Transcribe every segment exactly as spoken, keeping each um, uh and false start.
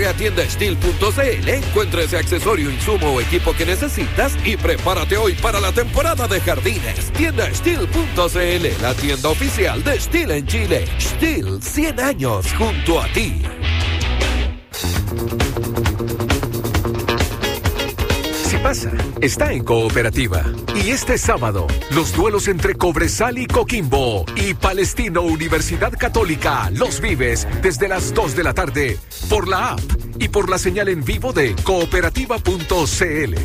a tienda steel punto c l, encuentra ese accesorio, insumo o equipo que necesitas y prepárate hoy para la temporada de jardines. Tienda steel punto c l, la tienda oficial de Steel en Chile. Steel, cien años junto a ti. Si pasa, está en Cooperativa. Y este sábado, los duelos entre Cobresal y Coquimbo y Palestino Universidad Católica los vives desde las dos de la tarde por la app y por la señal en vivo de cooperativa punto c l.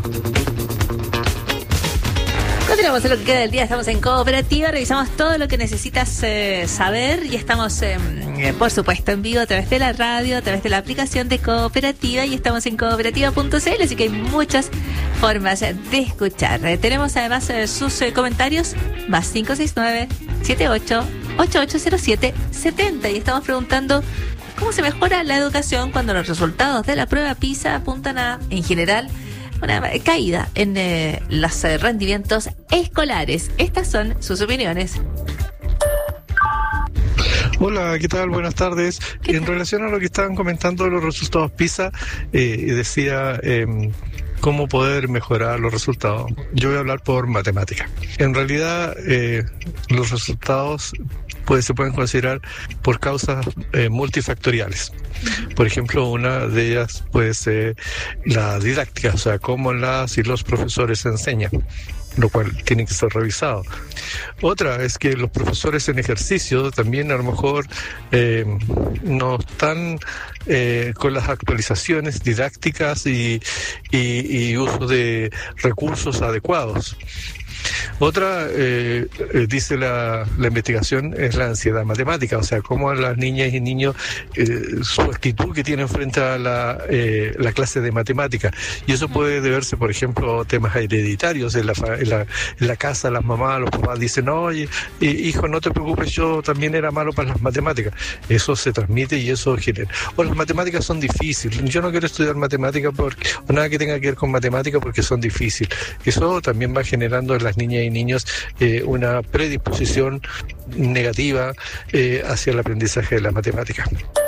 Continuamos en lo que queda del día, estamos en Cooperativa, revisamos todo lo que necesitas eh, saber y estamos, eh, eh, por supuesto, en vivo a través de la radio, a través de la aplicación de Cooperativa y estamos en cooperativa punto c l, así que hay muchas formas de escuchar. Eh, tenemos además eh, sus eh, comentarios, más cinco seis nueve, siete ocho, ocho ocho cero siete, siete cero y estamos preguntando cómo se mejora la educación cuando los resultados de la prueba PISA apuntan a, en general, una caída en eh, los eh, rendimientos escolares. Estas son sus opiniones. Hola, ¿qué tal? Buenas tardes. En relación a lo que estaban comentando de los resultados PISA, eh, decía eh, cómo poder mejorar los resultados. Yo voy a hablar por matemática. En realidad, eh, los resultados pues, se pueden considerar por causas eh, multifactoriales. Por ejemplo, una de ellas puede ser la didáctica, o sea, cómo las y los profesores enseñan, lo cual tiene que ser revisado. Otra es que los profesores en ejercicio también a lo mejor eh, no están eh, con las actualizaciones didácticas y, y, y uso de recursos adecuados. Otra, eh, eh, dice la, la investigación, es la ansiedad matemática, o sea, cómo las niñas y niños, eh, su actitud que tienen frente a la, eh, la clase de matemática. Y eso puede deberse, por ejemplo, a temas hereditarios. En la, en la, en la casa, las mamás, los papás dicen, oye, hijo, no te preocupes, yo también era malo para las matemáticas. Eso se transmite y eso genera. O las matemáticas son difíciles. Yo no quiero estudiar matemáticas porque, o nada que tenga que ver con matemáticas porque son difíciles. Eso también va generando en las niñas y niños eh, una predisposición negativa eh, hacia el aprendizaje de la matemática.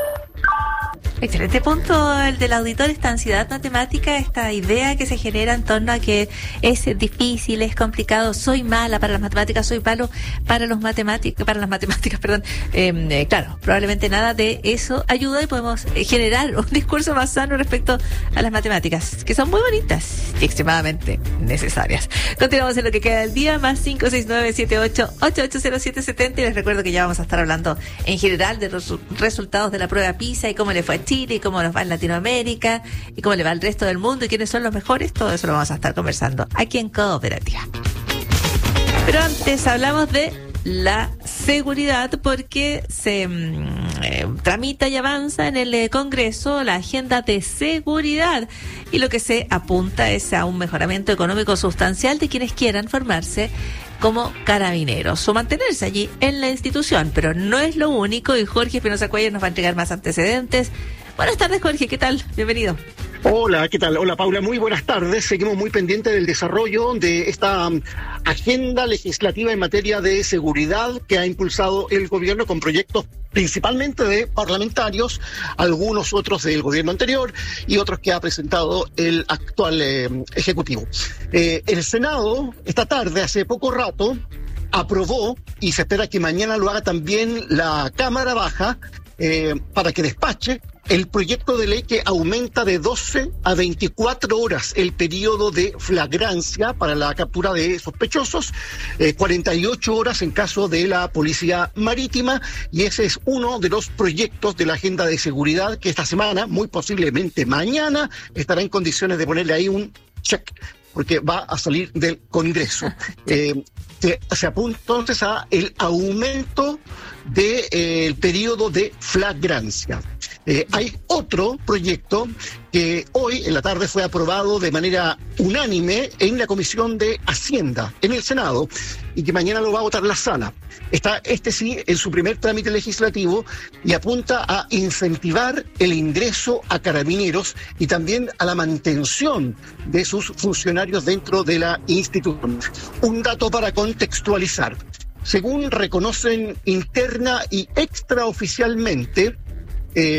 Excelente punto el del auditor, esta ansiedad matemática, esta idea que se genera en torno a que es difícil, es complicado, soy mala para las matemáticas, soy malo para los matemáticos, para las matemáticas, perdón. Eh, eh, claro, probablemente nada de eso ayuda y podemos generar un discurso más sano respecto a las matemáticas, que son muy bonitas y extremadamente necesarias. Continuamos en lo que queda del día, más cinco seis nueve, siete ocho, ocho ocho cero siete, siete cero y les recuerdo que ya vamos a estar hablando en general de los resultados de la prueba PISA y cómo le fue a Chile y cómo nos va en Latinoamérica y cómo le va al resto del mundo y quiénes son los mejores. Todo eso lo vamos a estar conversando aquí en Cooperativa. Pero antes hablamos de la seguridad porque se eh, tramita y avanza en el eh, Congreso la agenda de seguridad y lo que se apunta es a un mejoramiento económico sustancial de quienes quieran formarse como carabineros o mantenerse allí en la institución, pero no es lo único y Jorge Espinosa Cuellar nos va a entregar más antecedentes. Buenas tardes, Jorge, ¿qué tal? Bienvenido. Hola, ¿qué tal? Hola, Paula, muy buenas tardes. Seguimos muy pendientes del desarrollo de esta um, agenda legislativa en materia de seguridad que ha impulsado el gobierno con proyectos principalmente de parlamentarios, algunos otros del gobierno anterior y otros que ha presentado el actual eh, Ejecutivo. Eh, el Senado, esta tarde, hace poco rato, aprobó, y se espera que mañana lo haga también la Cámara Baja, eh, para que despache el proyecto de ley que aumenta de doce a veinticuatro horas el periodo de flagrancia para la captura de sospechosos, eh, cuarenta y ocho horas en caso de la policía marítima, y ese es uno de los proyectos de la agenda de seguridad que esta semana, muy posiblemente mañana, estará en condiciones de ponerle ahí un check, porque va a salir del Congreso. Eh, se, se apunta entonces a el aumento del de, eh, periodo de flagrancia. Eh, hay otro proyecto que hoy en la tarde fue aprobado de manera unánime en la Comisión de Hacienda, en el Senado, y que mañana lo va a votar la Sala. Está este sí en su primer trámite legislativo y apunta a incentivar el ingreso a carabineros y también a la mantención de sus funcionarios dentro de la institución. Un dato para contextualizar. Según reconocen interna y extraoficialmente, eh,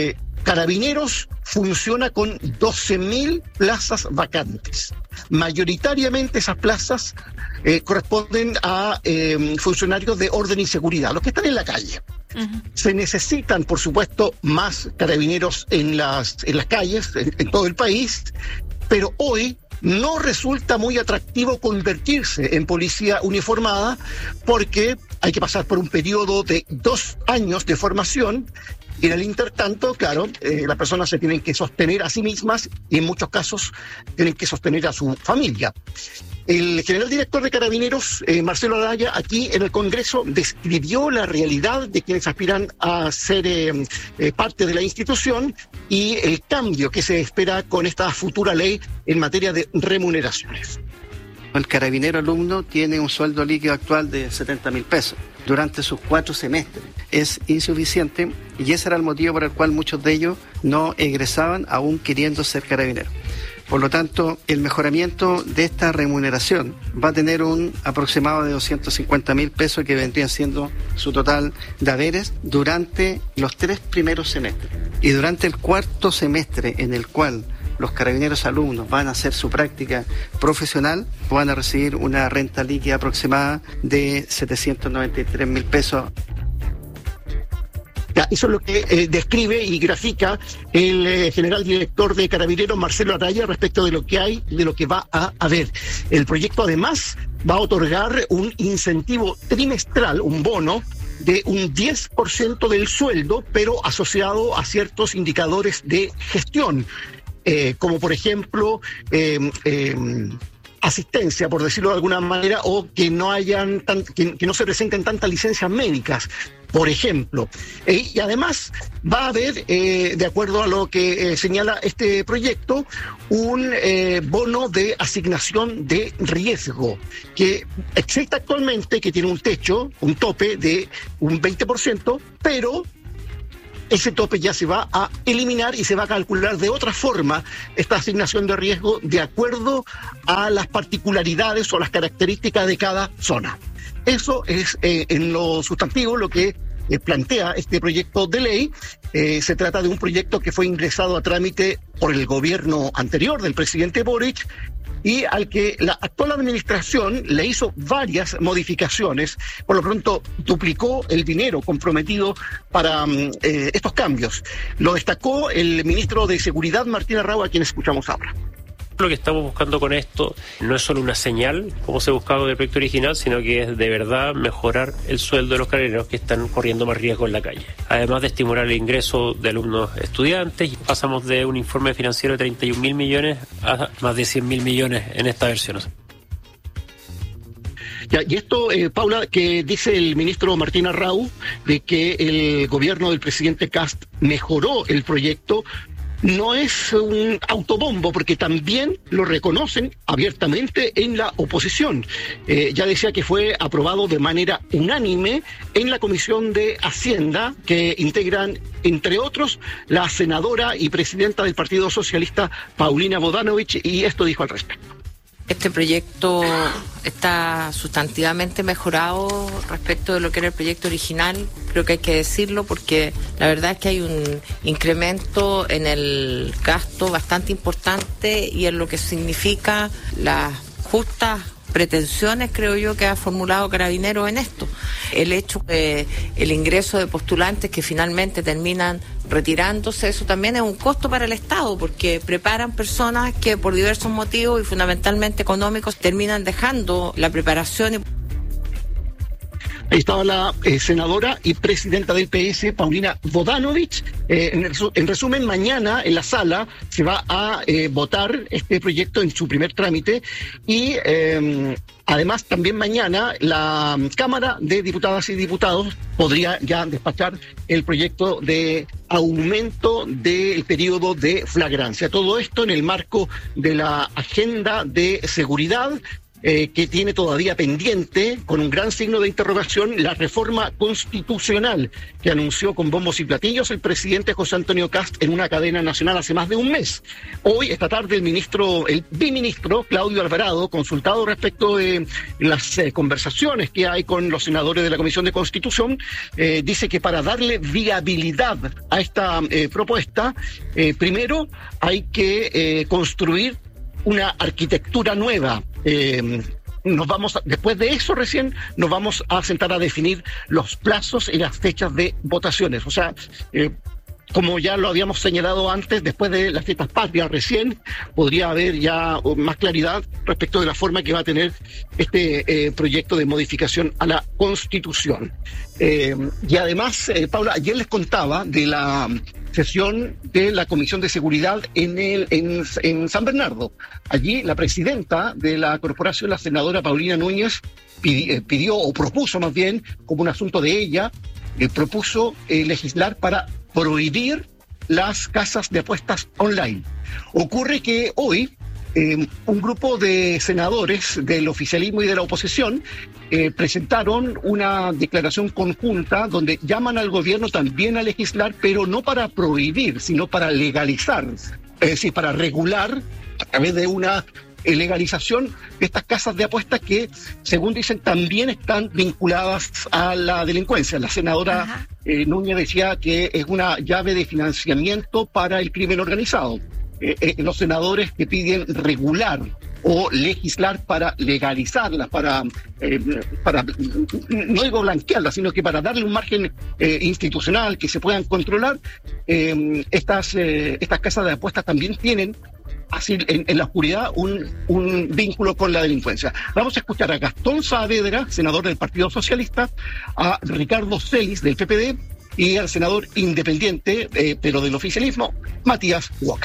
Carabineros funciona con doce mil plazas vacantes. Mayoritariamente esas plazas eh, corresponden a eh, funcionarios de orden y seguridad, los que están en la calle. Uh-huh. Se necesitan, por supuesto, más carabineros en las, en las calles, en, en todo el país, pero hoy no resulta muy atractivo convertirse en policía uniformada porque hay que pasar por un periodo de dos años de formación y en el intertanto, claro, eh, las personas se tienen que sostener a sí mismas y en muchos casos tienen que sostener a su familia. El general director de Carabineros, eh, Marcelo Araya, aquí en el Congreso describió la realidad de quienes aspiran a ser eh, eh, parte de la institución y el cambio que se espera con esta futura ley en materia de remuneraciones. El carabinero alumno tiene un sueldo líquido actual de setenta mil pesos durante sus cuatro semestres. Es insuficiente y ese era el motivo por el cual muchos de ellos no egresaban aún queriendo ser carabineros. Por lo tanto, el mejoramiento de esta remuneración va a tener un aproximado de doscientos cincuenta mil pesos que vendrían siendo su total de haberes durante los tres primeros semestres. Y durante el cuarto semestre en el cual los carabineros alumnos van a hacer su práctica profesional, van a recibir una renta líquida aproximada de setecientos noventa y tres mil pesos. Ya, eso es lo que eh, describe y grafica el eh, general director de Carabineros, Marcelo Araya, respecto de lo que hay, de lo que va a haber. El proyecto además va a otorgar un incentivo trimestral, un bono de un diez por ciento del sueldo, pero asociado a ciertos indicadores de gestión, eh, como por ejemplo eh, eh, asistencia, por decirlo de alguna manera, o que no hayan tan, que, que no se presenten tantas licencias médicas, por ejemplo. Eh, y además va a haber, eh, de acuerdo a lo que eh, señala este proyecto, un eh, bono de asignación de riesgo que existe actualmente, que tiene un techo, un tope de un veinte por ciento, pero ese tope ya se va a eliminar y se va a calcular de otra forma esta asignación de riesgo de acuerdo a las particularidades o las características de cada zona. Eso es eh, en lo sustantivo lo que eh, plantea este proyecto de ley. Eh, se trata de un proyecto que fue ingresado a trámite por el gobierno anterior del presidente Boric y al que la actual administración le hizo varias modificaciones. Por lo pronto duplicó el dinero comprometido para eh, estos cambios. Lo destacó el ministro de Seguridad, Martín Arrau, a quien escuchamos ahora. Lo que estamos buscando con esto no es solo una señal, como se buscaba del proyecto original, sino que es de verdad mejorar el sueldo de los carabineros que están corriendo más riesgo en la calle. Además de estimular el ingreso de alumnos estudiantes, pasamos de un informe financiero de treinta y un mil millones a más de cien mil millones en esta versión. Ya, y esto, eh, Paula, que dice el ministro Martín Arrau, de que el gobierno del presidente Kast mejoró el proyecto, no es un autobombo, porque también lo reconocen abiertamente en la oposición. Eh, ya decía que fue aprobado de manera unánime en la Comisión de Hacienda, que integran, entre otros, la senadora y presidenta del Partido Socialista, Paulina Bodanovich, y esto dijo al respecto. Este proyecto está sustantivamente mejorado respecto de lo que era el proyecto original. Creo que hay que decirlo porque la verdad es que hay un incremento en el gasto bastante importante y en lo que significa las justas pretensiones, creo yo, que ha formulado Carabineros en esto. El hecho de el ingreso de postulantes que finalmente terminan retirándose, eso también es un costo para el Estado, porque preparan personas que por diversos motivos y fundamentalmente económicos terminan dejando la preparación. Y... Ahí estaba la eh, senadora y presidenta del P S, Paulina Bodanovich. Eh, en, resu- en resumen, mañana en la sala se va a eh, votar este proyecto en su primer trámite y eh, además también mañana la Cámara de Diputadas y Diputados podría ya despachar el proyecto de aumento del periodo de flagrancia. Todo esto en el marco de la agenda de seguridad eh, que tiene todavía pendiente, con un gran signo de interrogación, la reforma constitucional que anunció con bombos y platillos el presidente José Antonio Kast en una cadena nacional hace más de un mes. Hoy, esta tarde, el ministro, el biministro Claudio Alvarado, consultado respecto de las eh, conversaciones que hay con los senadores de la Comisión de Constitución, eh, dice que para darle viabilidad a esta eh, propuesta, eh, primero hay que eh, construir una arquitectura nueva. Eh, nos vamos a, después de eso recién nos vamos a sentar a definir los plazos y las fechas de votaciones. O sea, eh, como ya lo habíamos señalado antes, después de las fiestas patrias recién podría haber ya más claridad respecto de la forma que va a tener este eh, proyecto de modificación a la Constitución. Eh, y además, eh, Paula, ayer les contaba de la sesión de la Comisión de Seguridad en, el, en, en San Bernardo. Allí la presidenta de la corporación, la senadora Paulina Núñez, pidió, pidió o propuso más bien, como un asunto de ella, eh, propuso eh, legislar para prohibir las casas de apuestas online. Ocurre que hoy eh, un grupo de senadores del oficialismo y de la oposición eh, presentaron una declaración conjunta donde llaman al gobierno también a legislar, pero no para prohibir, sino para legalizar, es decir, para regular a través de una legalización de estas casas de apuestas que, según dicen, también están vinculadas a la delincuencia. La senadora eh, Núñez decía que es una llave de financiamiento para el crimen organizado. Eh, eh, los senadores que piden regular o legislar para legalizarlas, para, eh, para no digo blanquearlas, sino que para darle un margen eh, institucional que se puedan controlar, eh, estas, eh, estas casas de apuestas también tienen así en, en la oscuridad un, un vínculo con la delincuencia. Vamos a escuchar a Gastón Saavedra, senador del Partido Socialista, a Ricardo Celis del P P D y al senador independiente, eh, pero del oficialismo, Matías Walker.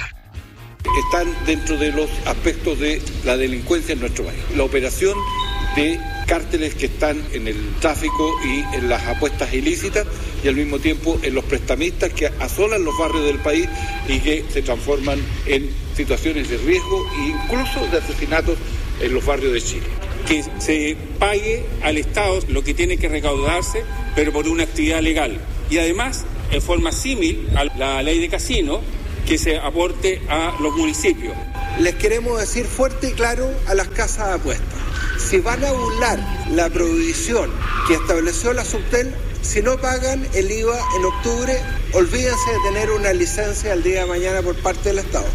Están dentro de los aspectos de la delincuencia en nuestro país. La operación de cárteles que están en el tráfico y en las apuestas ilícitas y al mismo tiempo en los prestamistas que asolan los barrios del país y que se transforman en situaciones de riesgo e incluso de asesinatos en los barrios de Chile. Que se pague al Estado lo que tiene que recaudarse, pero por una actividad legal. Y además, en forma símil a la ley de casino, que se aporte a los municipios. Les queremos decir fuerte y claro a las casas de apuestas. Si van a burlar la prohibición que estableció la Subtel, si no pagan el I V A en octubre, olvídense de tener una licencia el día de mañana por parte del Estado.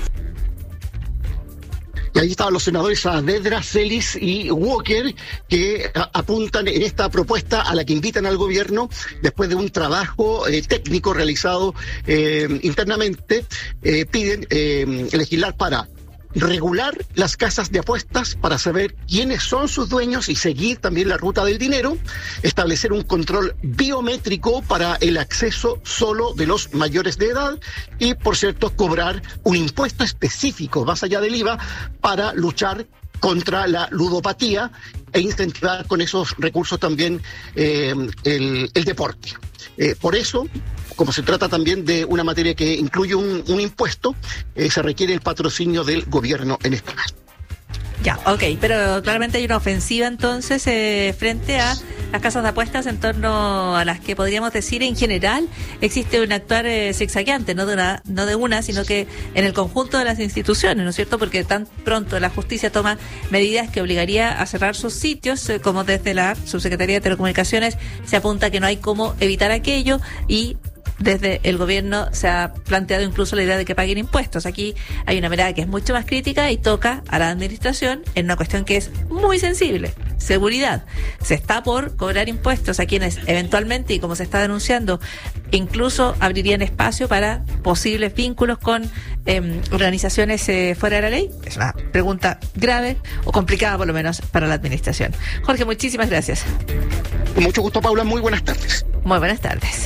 Y ahí estaban los senadores Saavedra, Celis y Walker, que a, apuntan en esta propuesta a la que invitan al gobierno después de un trabajo eh, técnico realizado eh, internamente. Eh, piden eh, legislar para regular las casas de apuestas para saber quiénes son sus dueños y seguir también la ruta del dinero, establecer un control biométrico para el acceso solo de los mayores de edad y, por cierto, cobrar un impuesto específico, más allá del I V A, para luchar contra la ludopatía e incentivar con esos recursos también eh, el, el deporte. Eh, por eso, como se trata también de una materia que incluye un, un impuesto, eh, se requiere el patrocinio del gobierno en este caso. Ya, ok, pero claramente hay una ofensiva entonces eh, frente a las casas de apuestas en torno a las que podríamos decir en general existe un actuar eh, zigzagueante, no de una, no de una, sino que en el conjunto de las instituciones, ¿no es cierto? Porque tan pronto la justicia toma medidas que obligaría a cerrar sus sitios, eh, como desde la Subsecretaría de Telecomunicaciones se apunta que no hay cómo evitar aquello y desde el gobierno se ha planteado incluso la idea de que paguen impuestos. Aquí hay una mirada que es mucho más crítica y toca a la administración en una cuestión que es muy sensible: seguridad. Se está por cobrar impuestos a quienes eventualmente, y como se está denunciando, incluso abrirían espacio para posibles vínculos con eh, organizaciones eh, fuera de la ley. Es una pregunta grave o complicada por lo menos para la administración. Jorge, muchísimas gracias. Con mucho gusto, Paula. Muy buenas tardes. Muy buenas tardes.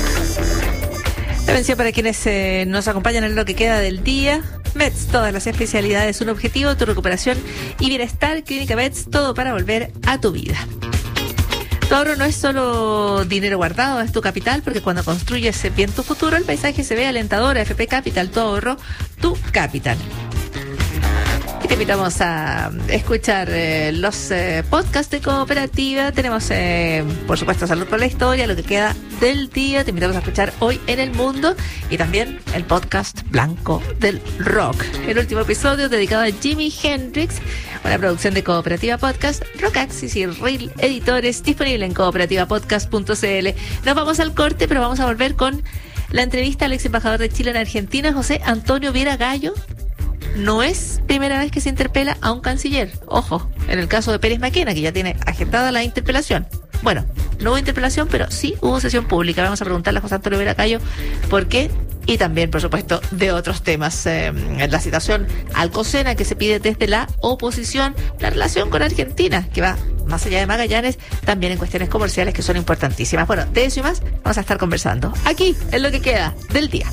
Atención para quienes eh, nos acompañan en lo que queda del día. Meds, todas las especialidades, un objetivo, tu recuperación y bienestar. Clínica Meds, todo para volver a tu vida. Tu ahorro no es solo dinero guardado, es tu capital, porque cuando construyes bien tu futuro, el paisaje se ve alentador. F P Capital, tu ahorro, tu capital. Y te invitamos a escuchar eh, los eh, podcasts de Cooperativa. Tenemos, eh, por supuesto, Salud por la Historia, lo que queda del día. Te invitamos a escuchar Hoy en el Mundo y también el podcast Blanco del Rock. El último episodio dedicado a Jimi Hendrix, una producción de Cooperativa Podcast, Rock Axis y Real Editores, disponible en cooperativa podcast punto c l. Nos vamos al corte, pero vamos a volver con la entrevista al ex embajador de Chile en Argentina, José Antonio Viera Gallo. No es primera vez que se interpela a un canciller. Ojo, en el caso de Pérez Maquena, que ya tiene agendada la interpelación. Bueno, no hubo interpelación, pero sí hubo sesión pública. Vamos a preguntarle a José Antonio Viera Gallo por qué, y también, por supuesto, de otros temas. Eh, la citación al COSENA que se pide desde la oposición, la relación con Argentina, que va más allá de Magallanes, también en cuestiones comerciales que son importantísimas. Bueno, de eso y más vamos a estar conversando aquí, en lo que queda del día.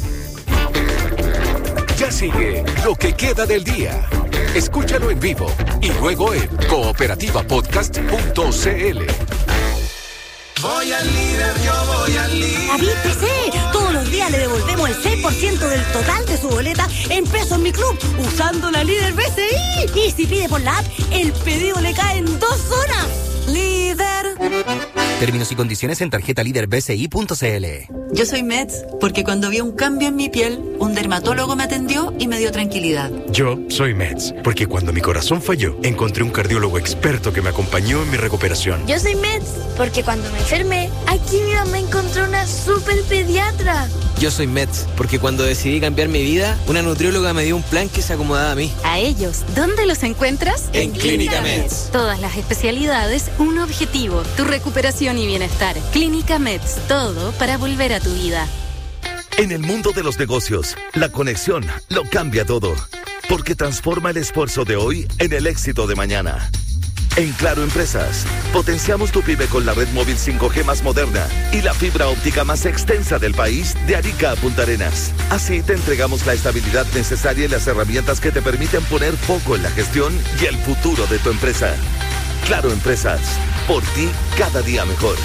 Ya sigue Lo que queda del día. Escúchalo en vivo y luego en cooperativa podcast punto c l. Voy al líder, yo voy al líder. David P C, todos los días le devolvemos el seis por ciento del total de su boleta en pesos Mi Club, usando la líder B C I. Y si pide por la app, el pedido le cae en dos horas. Líder. Términos y condiciones en tarjeta líder b c i punto c l. Yo soy Meds porque cuando vi un cambio en mi piel, un dermatólogo me atendió y me dio tranquilidad. Yo soy Meds porque cuando mi corazón falló, encontré un cardiólogo experto que me acompañó en mi recuperación. Yo soy Meds porque cuando me enfermé, aquí mi mamá encontró una super pediatra. Yo soy Meds porque cuando decidí cambiar mi vida, una nutrióloga me dio un plan que se acomodaba a mí. A ellos, ¿dónde los encuentras? En, en Clínica Meds. Todas las especialidades, un objetivo, tu recuperación y bienestar. Clínica Meds, todo para volver a tu vida. En el mundo de los negocios, la conexión lo cambia todo, porque transforma el esfuerzo de hoy en el éxito de mañana. En Claro Empresas, potenciamos tu pyme con la red móvil cinco G más moderna y la fibra óptica más extensa del país, de Arica a Punta Arenas. Así te entregamos la estabilidad necesaria y las herramientas que te permiten poner foco en la gestión y el futuro de tu empresa. Claro Empresas, por ti cada día mejor.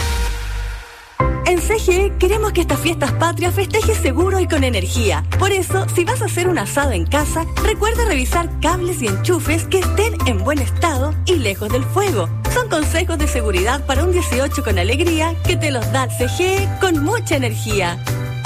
En C G E queremos que estas fiestas patrias festejes seguro y con energía. Por eso, si vas a hacer un asado en casa, recuerda revisar cables y enchufes que estén en buen estado y lejos del fuego. Son consejos de seguridad para un dieciocho con alegría que te los da C G E con mucha energía.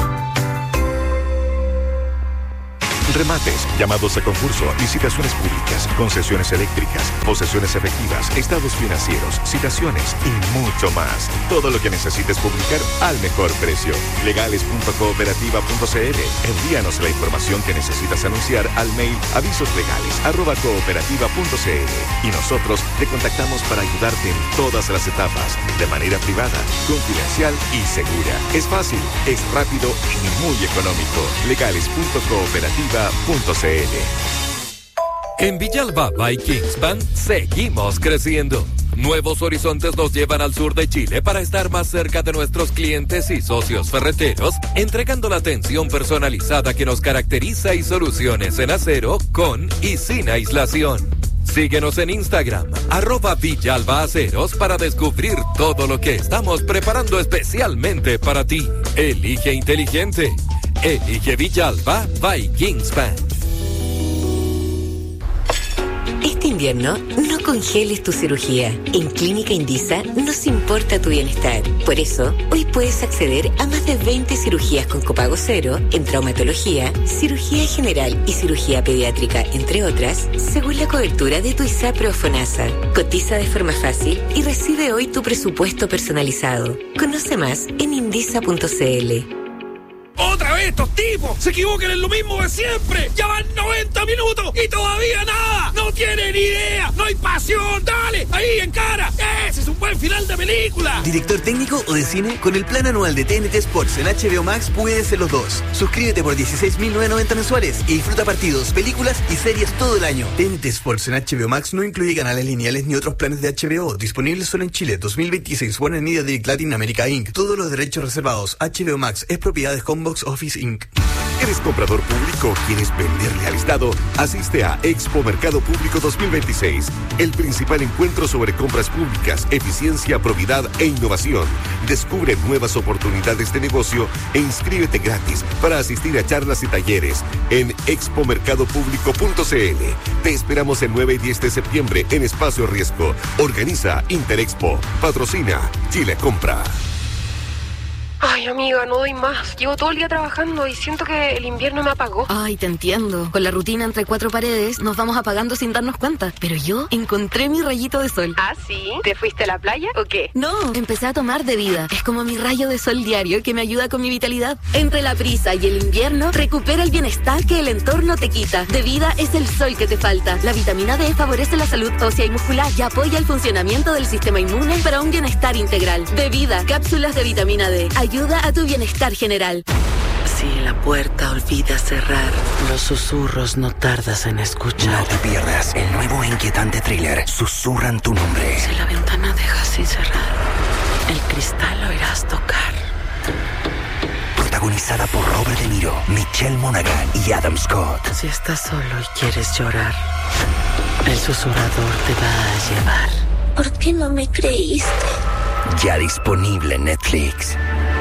Remates, llamados a concurso, licitaciones públicas, concesiones eléctricas, posesiones efectivas, estados financieros, citaciones y mucho más. Todo lo que necesites publicar al mejor precio. legales punto cooperativa punto c l. Envíanos la información que necesitas anunciar al mail avisoslegales arroba cooperativa punto c l y nosotros te contactamos para ayudarte en todas las etapas, de manera privada, confidencial y segura. Es fácil, es rápido y muy económico. legales punto cooperativa punto c l. En Villalba by Kingspan seguimos creciendo. Nuevos horizontes nos llevan al sur de Chile para estar más cerca de nuestros clientes y socios ferreteros, entregando la atención personalizada que nos caracteriza y soluciones en acero con y sin aislación. Síguenos en Instagram, arroba Villalba Aceros, para descubrir todo lo que estamos preparando especialmente para ti. Elige inteligente. Elige Villalba by Kingspan. Este invierno, no congeles tu cirugía. En Clínica Indisa nos importa tu bienestar. Por eso, hoy puedes acceder a más de veinte cirugías con copago cero en traumatología, cirugía general y cirugía pediátrica, entre otras, según la cobertura de tu ISAPRE o FONASA. Cotiza de forma fácil y recibe hoy tu presupuesto personalizado. Conoce más en indisa punto c l. ¡Otra vez estos tipos! ¡Se equivocan en lo mismo de siempre! ¡Ya van noventa minutos y todavía nada! ¡No tienen idea! ¡No hay pasión! ¡Dale! ¡Ahí, en cara! ¡Ese es un buen final de película! ¿Director técnico o de cine? Con el plan anual de T N T Sports en H B O Max puedes ser los dos. Suscríbete por dieciséis mil novecientos noventa mensuales y disfruta partidos, películas y series todo el año. T N T Sports en H B O Max no incluye canales lineales ni otros planes de H B O. Disponibles solo en Chile. dos mil veintiséis. Warner Media Direct Latin America incorporated. Todos los derechos reservados. H B O Max es propiedad de Homebox Office incorporated. ¿Eres comprador público o quieres venderle al Estado? Asiste a Expo Mercado Público dos mil veintiséis, el principal encuentro sobre compras públicas, eficiencia, probidad e innovación. Descubre nuevas oportunidades de negocio e inscríbete gratis para asistir a charlas y talleres en expo mercado público punto c l. Te esperamos el nueve y diez de septiembre en Espacio Riesgo. Organiza Interexpo. Patrocina Chile Compra. Ay, amiga, no doy más. Llevo todo el día trabajando y siento que el invierno me apagó. Ay, te entiendo. Con la rutina entre cuatro paredes nos vamos apagando sin darnos cuenta. Pero yo encontré mi rayito de sol. ¿Ah, sí? ¿Te fuiste a la playa o qué? No, empecé a tomar de vida. Es como mi rayo de sol diario que me ayuda con mi vitalidad. Entre la prisa y el invierno, recupera el bienestar que el entorno te quita. De vida es el sol que te falta. La vitamina D favorece la salud ósea y muscular y apoya el funcionamiento del sistema inmune para un bienestar integral. De vida, cápsulas de vitamina D. Ayuda a tu bienestar general. Si la puerta olvida cerrar, los susurros no tardas en escuchar. No te pierdas el nuevo e inquietante thriller Susurran tu nombre. Si la ventana dejas sin cerrar, el cristal lo irás tocar. Protagonizada por Robert De Niro, Michelle Monaghan y Adam Scott. Si estás solo y quieres llorar, el susurrador te va a llevar. ¿Por qué no me creíste? Ya disponible en Netflix.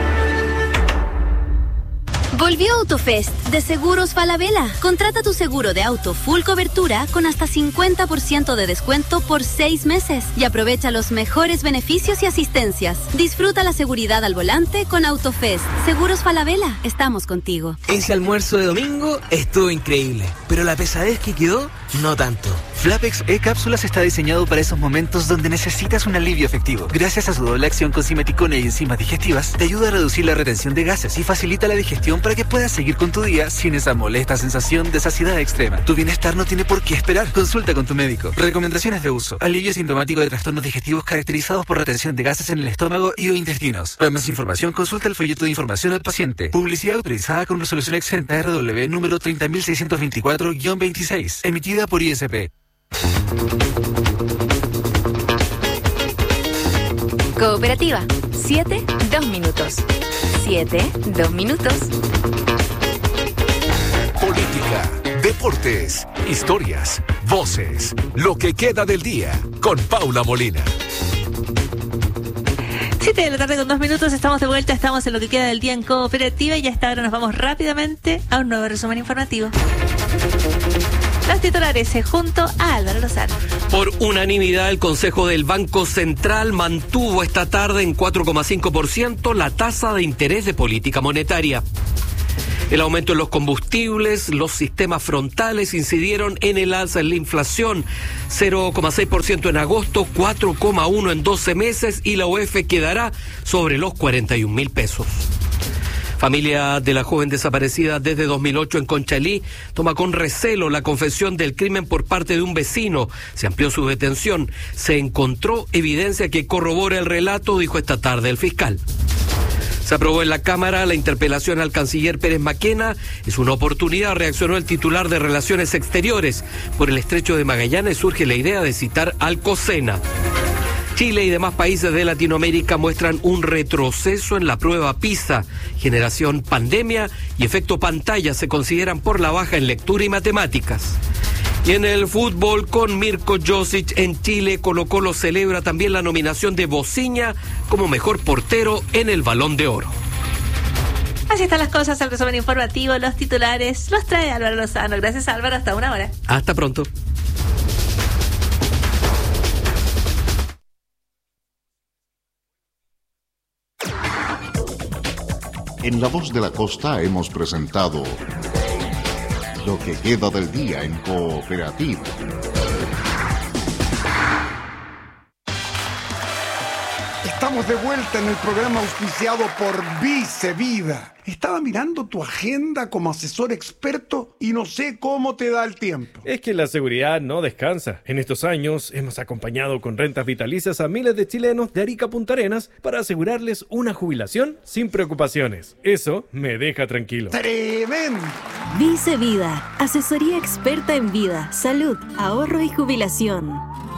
Volvió AutoFest de Seguros Falabella. Contrata tu seguro de auto full cobertura con hasta cincuenta por ciento de descuento por seis meses y aprovecha los mejores beneficios y asistencias. Disfruta la seguridad al volante con AutoFest. Seguros Falabella, estamos contigo. Ese almuerzo de domingo estuvo increíble, pero la pesadez que quedó, no tanto. Flapex E-Cápsulas está diseñado para esos momentos donde necesitas un alivio efectivo. Gracias a su doble acción con simeticona y enzimas digestivas, te ayuda a reducir la retención de gases y facilita la digestión para que puedas seguir con tu día sin esa molesta sensación de saciedad extrema. Tu bienestar no tiene por qué esperar. Consulta con tu médico. Recomendaciones de uso. Alivio sintomático de trastornos digestivos caracterizados por retención de gases en el estómago y o intestinos. Para más información, consulta el folleto de información al paciente. Publicidad autorizada con resolución exenta R W número treinta mil seiscientos veinticuatro guión veintiséis, emitida por I S P. Cooperativa. Siete, dos minutos. Siete, dos minutos. Política, deportes, historias, voces, lo que queda del día, con Paula Molina. siete de la tarde con dos minutos, estamos de vuelta, estamos en lo que queda del día en Cooperativa y hasta ahora nos vamos rápidamente a un nuevo resumen informativo. Los titulares junto a Álvaro Lozano. Por unanimidad, el Consejo del Banco Central mantuvo esta tarde en cuatro coma cinco por ciento la tasa de interés de política monetaria. El aumento en los combustibles, los sistemas frontales incidieron en el alza en la inflación, cero coma seis por ciento en agosto, cuatro coma uno por ciento en doce meses y la U E F quedará sobre los cuarenta y un mil pesos. Familia de la joven desaparecida desde dos mil ocho en Conchalí toma con recelo la confesión del crimen por parte de un vecino. Se amplió su detención. Se encontró evidencia que corrobora el relato, dijo esta tarde el fiscal. Se aprobó en la Cámara la interpelación al canciller Pérez Maquena. Es una oportunidad, reaccionó el titular de Relaciones Exteriores. Por el estrecho de Magallanes surge la idea de citar al COSENA. Chile y demás países de Latinoamérica muestran un retroceso en la prueba PISA. Generación pandemia y efecto pantalla se consideran por la baja en lectura y matemáticas. Y en el fútbol, con Mirko Josic en Chile, Colo-Colo celebra también la nominación de Bociña como mejor portero en el Balón de Oro. Así están las cosas, el resumen informativo, los titulares, los trae Álvaro Lozano. Gracias, Álvaro, hasta una hora. Hasta pronto. En La Voz de la Costa hemos presentado Lo que queda del día en Cooperativa. Estamos de vuelta en el programa auspiciado por Vice Vida. Estaba mirando tu agenda como asesor experto y no sé cómo te da el tiempo. Es que la seguridad no descansa. En estos años hemos acompañado con rentas vitalicias a miles de chilenos de Arica a Punta Arenas para asegurarles una jubilación sin preocupaciones. Eso me deja tranquilo. ¡Tremendo! Vice Vida, asesoría experta en vida, salud, ahorro y jubilación.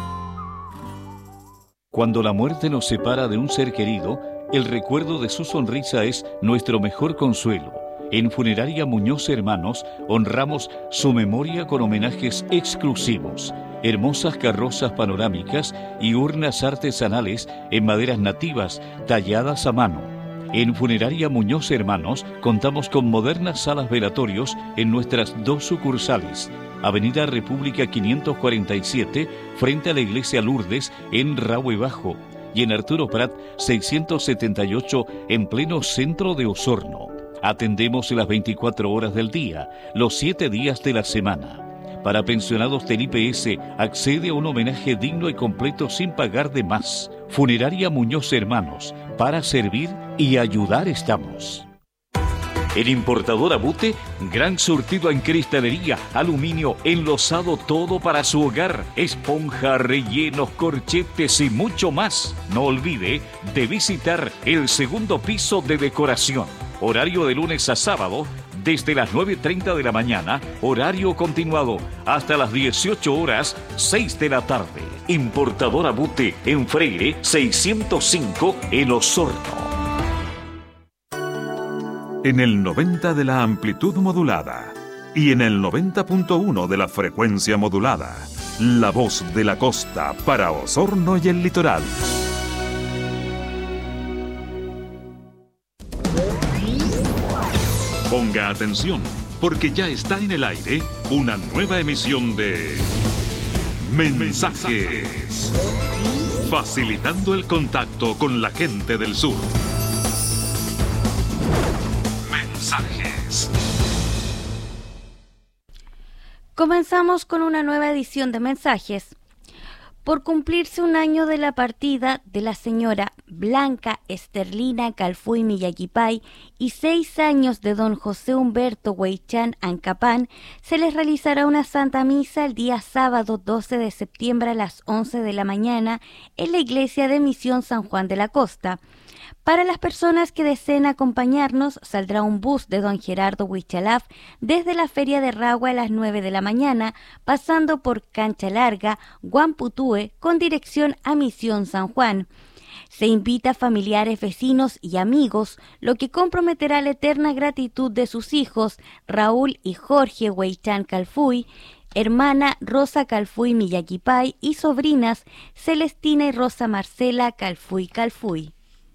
Cuando la muerte nos separa de un ser querido, el recuerdo de su sonrisa es nuestro mejor consuelo, En Funeraria Muñoz Hermanos honramos su memoria con homenajes exclusivos, hermosas carrozas panorámicas y urnas artesanales en maderas nativas talladas a mano. En Funeraria Muñoz Hermanos contamos con modernas salas velatorios en nuestras dos sucursales. Avenida República quinientos cuarenta y siete, frente a la Iglesia Lourdes, en Rahue Bajo, y en Arturo Prat seiscientos setenta y ocho, en pleno centro de Osorno. Atendemos las veinticuatro horas del día, los siete días de la semana. Para pensionados del I P S, accede a un homenaje digno y completo sin pagar de más. Funeraria Muñoz Hermanos, para servir y ayudar estamos. El importador Abute, gran surtido en cristalería, aluminio, enlosado, todo para su hogar, esponja, rellenos, corchetes y mucho más. No olvide de visitar el segundo piso de decoración. Horario de lunes a sábado, desde las nueve y treinta de la mañana, horario continuado, hasta las dieciocho horas, seis de la tarde. Importador Abute, en Freire, seiscientos cinco, en Osorno. En el noventa de la amplitud modulada y en el noventa punto uno de la frecuencia modulada, la voz de la costa para Osorno y el litoral. Ponga atención, porque ya está en el aire una nueva emisión de Mensajes, facilitando el contacto con la gente del sur. Mensajes. Comenzamos con una nueva edición de Mensajes. Por cumplirse un año de la partida de la señora Blanca Esterlina Calfuy Millaquipay y seis años de don José Humberto Huaychán Ancapán, se les realizará una Santa Misa el día sábado doce de septiembre a las once de la mañana en la iglesia de Misión San Juan de la Costa. Para las personas que deseen acompañarnos, saldrá un bus de don Gerardo Huichalaf desde la Feria de Rahue a las nueve de la mañana, pasando por Cancha Larga, Guamputúe, con dirección a Misión San Juan. Se invita a familiares, vecinos y amigos, lo que comprometerá la eterna gratitud de sus hijos, Raúl y Jorge Huaychán Calfuy, hermana Rosa Calfuy Millaquipay y sobrinas Celestina y Rosa Marcela Calfuy Calfuy.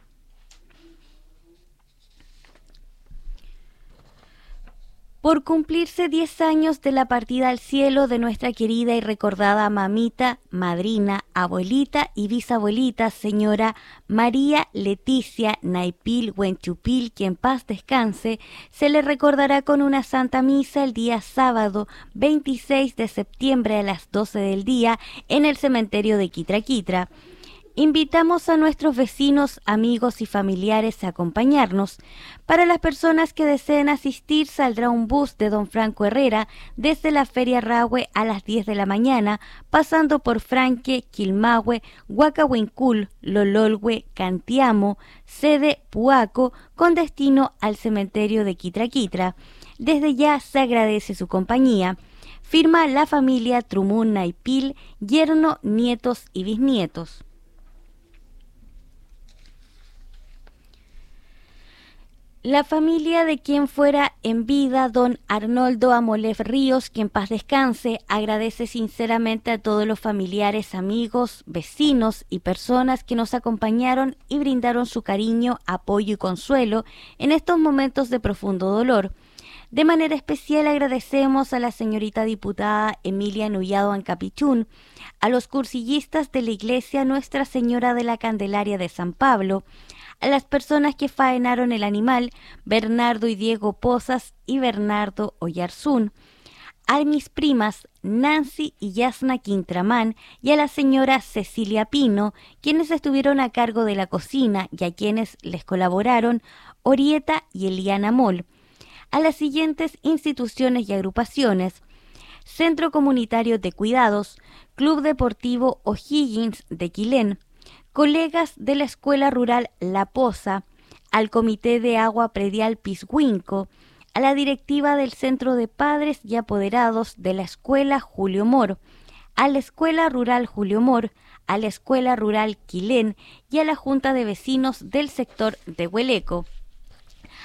Por cumplirse diez años de la partida al cielo de nuestra querida y recordada mamita, madrina, abuelita y bisabuelita, señora María Leticia Naipil Huenchupil, que en paz descanse, se le recordará con una Santa Misa el día sábado veintiséis de septiembre a las doce del día en el cementerio de Quitraquitra. Invitamos a nuestros vecinos, amigos y familiares a acompañarnos. Para las personas que deseen asistir, saldrá un bus de don Franco Herrera desde la Feria Rahue a las diez de la mañana, pasando por Franque, Quilmahue, Huacahuincul, Lololhue, Cantiamo, sede Puaco, con destino al cementerio de Quitraquitra. Desde ya se agradece su compañía. Firma la familia Trumún Naipil, yerno, nietos y bisnietos. La familia de quien fuera en vida don Arnoldo Amolev Ríos, que en paz descanse, agradece sinceramente a todos los familiares, amigos, vecinos y personas que nos acompañaron y brindaron su cariño, apoyo y consuelo en estos momentos de profundo dolor. De manera especial agradecemos a la señorita diputada Emilia Nullado Ancapichún, a los cursillistas de la iglesia Nuestra Señora de la Candelaria de San Pablo, a las personas que faenaron el animal, Bernardo y Diego Pozas y Bernardo Oyarzún, a mis primas Nancy y Yasna Quintramán y a la señora Cecilia Pino, quienes estuvieron a cargo de la cocina y a quienes les colaboraron Orieta y Eliana Moll, a las siguientes instituciones y agrupaciones: Centro Comunitario de Cuidados, Club Deportivo O'Higgins de Quilén, colegas de la Escuela Rural La Poza, al Comité de Agua Predial Pisguinco, a la directiva del Centro de Padres y Apoderados de la Escuela Julio Mor, a la Escuela Rural Julio Mor, a la Escuela Rural Quilén y a la Junta de Vecinos del sector de Hueleco.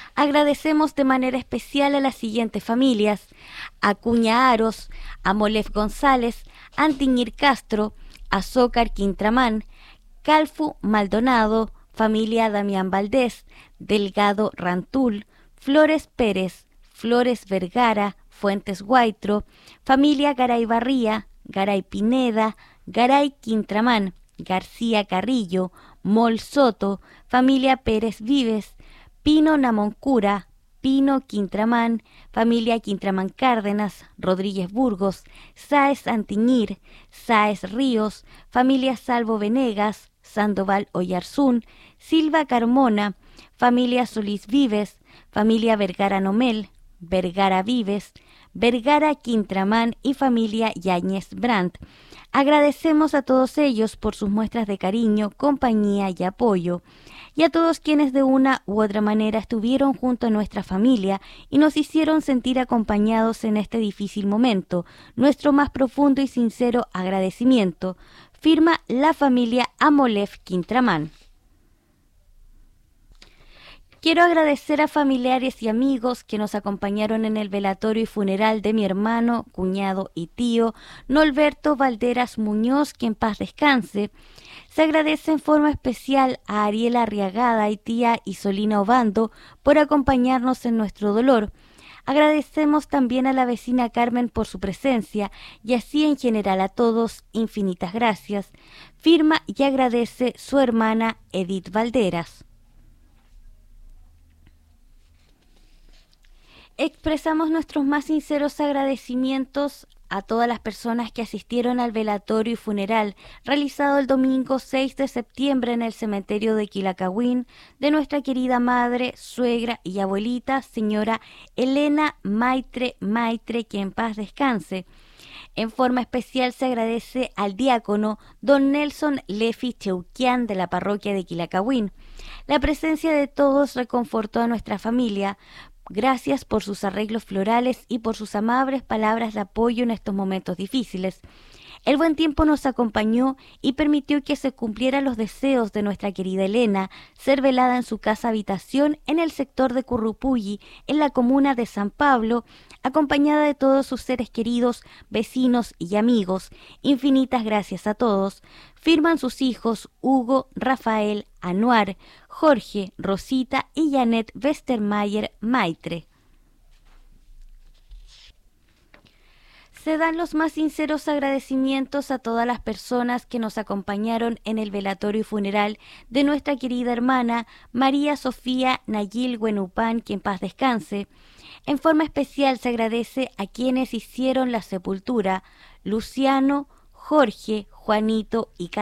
Agradecemos de manera especial a las siguientes familias: Acuña Aros, a Molef González, Antiñir Castro, Azócar Quintramán, Calfu Maldonado, familia Damián Valdés, Delgado Rantul, Flores Pérez, Flores Vergara, Fuentes Guaitro, familia Garay Barría, Garay Pineda, Garay Quintramán, García Carrillo, Mol Soto, familia Pérez Vives, Pino Namoncura, Pino Quintramán, familia Quintramán Cárdenas, Rodríguez Burgos, Sáez Antiñir, Sáez Ríos, familia Salvo Venegas, Sandoval Oyarzún, Silva Carmona, familia Solís Vives, familia Vergara Nomel, Vergara Vives, Vergara Quintramán y familia Yáñez Brandt. Agradecemos a todos ellos por sus muestras de cariño, compañía y apoyo, y a todos quienes de una u otra manera estuvieron junto a nuestra familia y nos hicieron sentir acompañados en este difícil momento. Nuestro más profundo y sincero agradecimiento. Firma la familia Amolef Quintramán. Quiero agradecer a familiares y amigos que nos acompañaron en el velatorio y funeral de mi hermano, cuñado y tío, Norberto Valderas Muñoz, que en paz descanse. Se agradece en forma especial a Ariela Arriagada y tía Isolina Obando por acompañarnos en nuestro dolor. Agradecemos también a la vecina Carmen por su presencia y así en general a todos infinitas gracias. Firma y agradece su hermana Edith Valderas. Expresamos nuestros más sinceros agradecimientos a todas las personas que asistieron al velatorio y funeral realizado el domingo seis de septiembre en el cementerio de Quilacagüín de nuestra querida madre, suegra y abuelita, señora Elena Maitre Maitre, que en paz descanse. En forma especial se agradece al diácono don Nelson Lefi Cheuquian de la parroquia de Quilacagüín. La presencia de todos reconfortó a nuestra familia. Gracias por sus arreglos florales y por sus amables palabras de apoyo en estos momentos difíciles. El buen tiempo nos acompañó y permitió que se cumplieran los deseos de nuestra querida Elena, ser velada en su casa habitación en el sector de Currupulli, en la comuna de San Pablo, acompañada de todos sus seres queridos, vecinos y amigos. Infinitas gracias a todos. Firman sus hijos Hugo, Rafael, Anuar, Jorge, Rosita y Janet Westermayer Maitre. Se dan los más sinceros agradecimientos a todas las personas que nos acompañaron en el velatorio y funeral de nuestra querida hermana María Sofía Nayil Huenupán, que en paz descanse. En forma especial se agradece a quienes hicieron la sepultura: Luciano, Jorge, Juanito y Carlos.